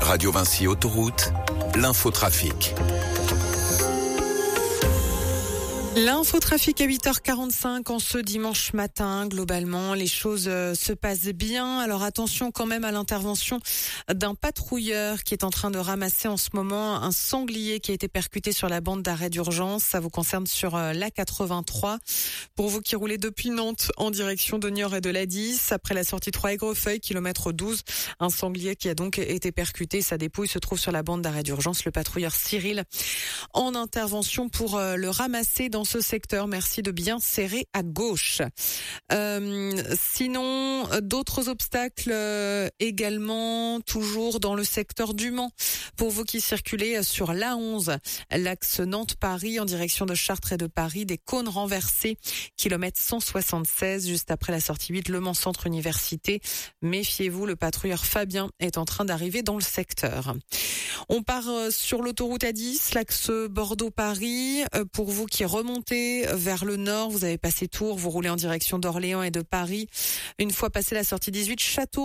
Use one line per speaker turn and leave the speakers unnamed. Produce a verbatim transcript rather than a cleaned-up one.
Radio Vinci Autoroute, l'infotrafic.
L'infotrafic à huit heures quarante-cinq en ce dimanche matin. Globalement, les choses se passent bien. Alors attention quand même à l'intervention d'un patrouilleur qui est en train de ramasser en ce moment un sanglier qui a été percuté sur la bande d'arrêt d'urgence. Ça vous concerne sur l'A quatre-vingt-trois. Pour vous qui roulez depuis Nantes en direction de Niort et de l'A dix, après la sortie trois Aigrefeuille, kilomètre douze, un sanglier qui a donc été percuté. Sa dépouille se trouve sur la bande d'arrêt d'urgence. Le patrouilleur Cyril en intervention pour le ramasser dans ce secteur. Merci de bien serrer à gauche. Euh, sinon, d'autres obstacles euh, également, toujours dans le secteur du Mans. Pour vous qui circulez sur l'A onze, l'axe Nantes-Paris en direction de Chartres et de Paris, des cônes renversés, kilomètre cent soixante-seize, juste après la sortie huit, Le Mans Centre Université. Méfiez-vous, le patrouilleur Fabien est en train d'arriver dans le secteur. On part sur l'autoroute A dix, l'axe Bordeaux-Paris. Pour vous qui remontez vers le nord, vous avez passé Tours, vous roulez en direction d'Orléans et de Paris. Une fois passé la sortie dix-huit, Château